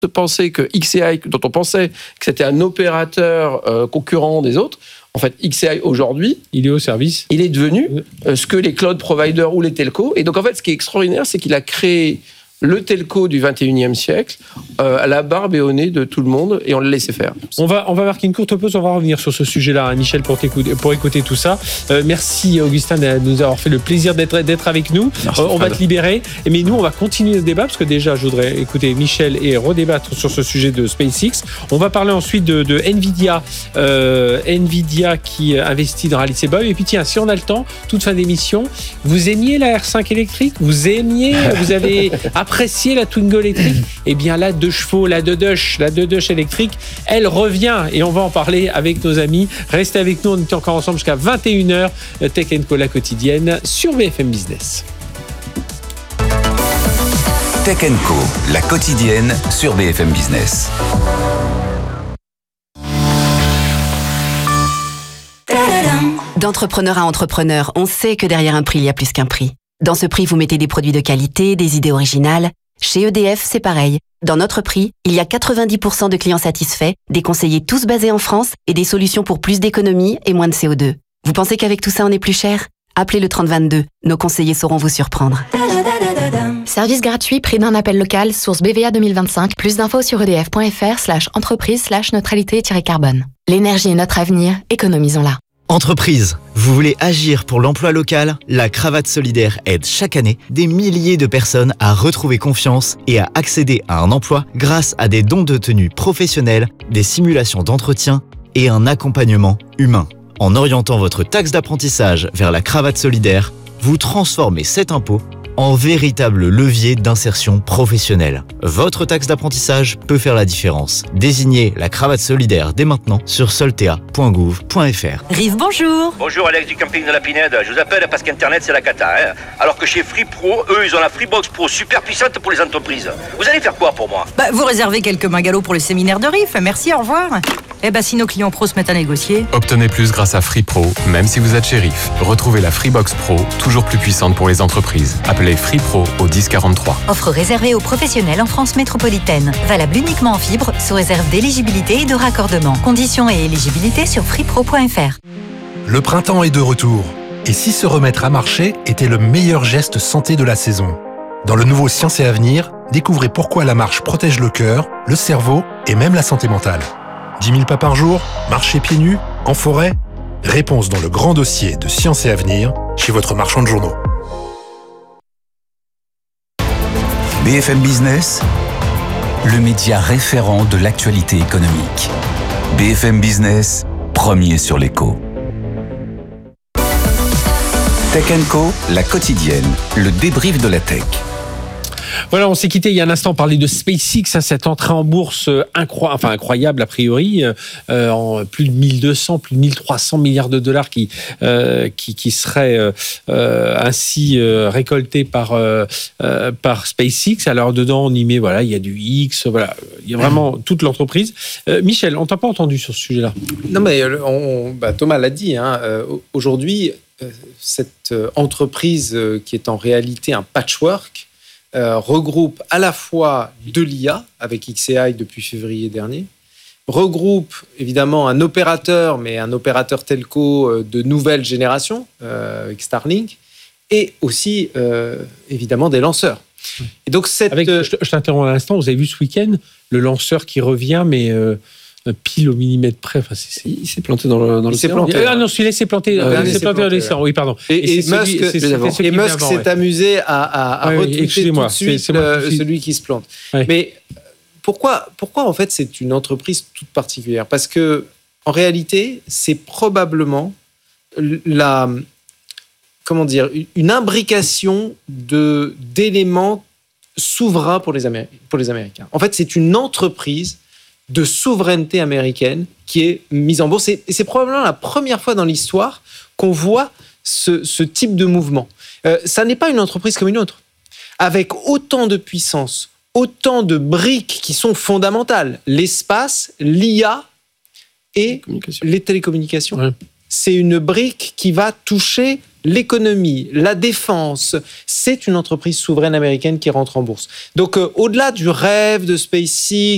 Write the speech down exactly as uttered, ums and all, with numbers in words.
de penser que X A I, dont on pensait que c'était un opérateur euh, concurrent des autres, en fait, X A I aujourd'hui, il est au service. Il est devenu euh, ce que les cloud providers ou les telcos. Et donc, en fait, ce qui est extraordinaire, c'est qu'il a créé le telco du vingt et unième siècle euh, à la barbe et au nez de tout le monde, et on l'a laissé faire. On va, on va marquer une courte pause, on va revenir sur ce sujet-là, hein, Michel, pour, pour écouter tout ça. Euh, merci Augustin de nous avoir fait le plaisir d'être, d'être avec nous. Merci, euh, on va te libérer, mais nous on va continuer ce débat, parce que déjà je voudrais écouter Michel et redébattre sur ce sujet de SpaceX. On va parler ensuite de, de Nvidia, euh, Nvidia qui investit dans Alice et Bob. Et puis tiens, si on a le temps, toute fin d'émission, vous aimiez la R cinq électrique, vous aimiez, vous avez apprécié la Twingo électrique, eh bien la deux chevaux, la Dedush, la Dedush électrique, elle revient, et on va en parler avec nos amis. Restez avec nous, on est encore ensemble jusqu'à vingt et une heures. Tech and Co, la quotidienne sur B F M Business. Tech and Co, la quotidienne sur B F M Business. D'entrepreneur à entrepreneur, on sait que derrière un prix, il y a plus qu'un prix. Dans ce prix, vous mettez des produits de qualité, des idées originales. Chez E D F, c'est pareil. Dans notre prix, il y a quatre-vingt-dix pour cent de clients satisfaits, des conseillers tous basés en France et des solutions pour plus d'économie et moins de C O deux. Vous pensez qu'avec tout ça, on est plus cher ? Appelez le trente vingt-deux. Nos conseillers sauront vous surprendre. Service gratuit, prix d'un appel local, source B V A deux mille vingt-cinq. Plus d'infos sur edf.fr slash entreprise slash neutralité-carbone. L'énergie est notre avenir, économisons-la. Entreprise, vous voulez agir pour l'emploi local ? La Cravate Solidaire aide chaque année des milliers de personnes à retrouver confiance et à accéder à un emploi grâce à des dons de tenue professionnels, des simulations d'entretien et un accompagnement humain. En orientant votre taxe d'apprentissage vers la Cravate Solidaire, vous transformez cet impôt en véritable levier d'insertion professionnelle. Votre taxe d'apprentissage peut faire la différence. Désignez la Cravate Solidaire dès maintenant sur soltea point gouv point f r. Rive, bonjour. Bonjour Alex du camping de la Pinède. Je vous appelle parce qu'Internet c'est la cata. Hein. Alors que chez Free Pro, eux ils ont la Freebox Pro super puissante pour les entreprises. Vous allez faire quoi pour moi ? Bah, vous réservez quelques magalots pour le séminaire de Rive. Merci, au revoir. Eh ben, si nos clients pros se mettent à négocier. Obtenez plus grâce à Free Pro, même si vous êtes chez Riff. Retrouvez la Freebox Pro, toujours plus puissante pour les entreprises. Appelez Free Pro au dix quarante-trois. Offre réservée aux professionnels en France métropolitaine. Valable uniquement en fibre, sous réserve d'éligibilité et de raccordement. Conditions et éligibilité sur freepro point f r. Le printemps est de retour. Et si se remettre à marcher était le meilleur geste santé de la saison ? Dans le nouveau Science et Avenir, découvrez pourquoi la marche protège le cœur, le cerveau et même la santé mentale. dix mille pas par jour, marcher pieds nus, en forêt ? Réponse dans le grand dossier de Science et Avenir, chez votre marchand de journaux. B F M Business, le média référent de l'actualité économique. B F M Business, premier sur l'écho. Tech and Co, la quotidienne, le débrief de la tech. Voilà, on s'est quitté il y a un instant, parler de SpaceX, hein, cette entrée en bourse incroyable, enfin incroyable a priori, euh, en plus de mille deux cents, plus de mille trois cents milliards de dollars qui euh, qui, qui seraient euh, ainsi euh, récoltés par euh, euh, par SpaceX. Alors dedans, on y met, voilà, il y a du X, voilà, il y a vraiment toute l'entreprise. Euh, Michel, on t'a pas entendu sur ce sujet-là ? Non, mais on, bah, Thomas l'a dit. Hein, euh, aujourd'hui, euh, cette entreprise euh, qui est en réalité un patchwork. Euh, regroupe à la fois de l'I A avec X A I depuis février dernier, regroupe évidemment un opérateur, mais un opérateur telco de nouvelle génération, euh, avec Starlink, et aussi euh, évidemment des lanceurs. Et donc cette... Avec, je, je t'interromps à l'instant, vous avez vu ce week-end le lanceur qui revient, mais... Euh... pile au millimètre près. Enfin, c'est, c'est... Il s'est planté dans le dans il s'est planté. Ah non, celui-là s'est planté. Euh, il s'est planté dans l'essor. Oui, pardon. Et, et, et Musk, celui, c'est, c'est et Musk s'est ouais. amusé à, à, à ouais, retweeter tout de suite c'est, c'est le, celui qui se plante. Ouais. Mais pourquoi, pourquoi en fait c'est une entreprise toute particulière ? Parce que en réalité, c'est probablement la comment dire une imbrication de d'éléments souverains pour les Américains. Pour les Américains. En fait, c'est une entreprise de souveraineté américaine qui est mise en bourse. Et c'est probablement la première fois dans l'histoire qu'on voit ce, ce type de mouvement. Euh, ça n'est pas une entreprise comme une autre. Avec autant de puissance, autant de briques qui sont fondamentales, l'espace, l'I A et les télécommunications. Ouais. C'est une brique qui va toucher l'économie, la défense. C'est une entreprise souveraine américaine qui rentre en bourse. Donc, euh, au-delà du rêve de SpaceX,